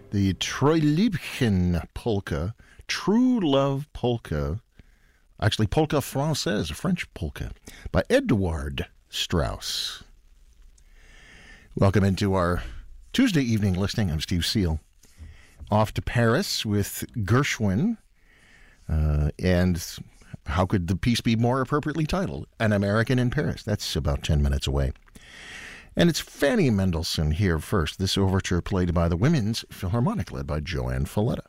The Treuliebchen polka, True Love polka, actually polka française, a French polka, by Eduard Strauss. Welcome into our Tuesday evening listening. I'm Steve Seal. Off to Paris with Gershwin, and how could the piece be more appropriately titled? An American in Paris. That's about 10 minutes away. And it's Fanny Mendelssohn here first. This overture played by the Women's Philharmonic, led by Joanne Falletta.